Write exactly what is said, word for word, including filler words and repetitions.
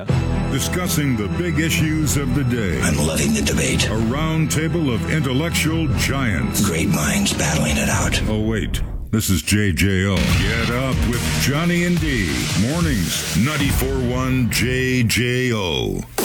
Yeah. Discussing the big issues of the day. I'm loving the debate. A round table of intellectual giants. Great minds battling it out. Oh, wait. This is J J O. Get up with Johnny and D. Mornings, ninety-four point one J J O.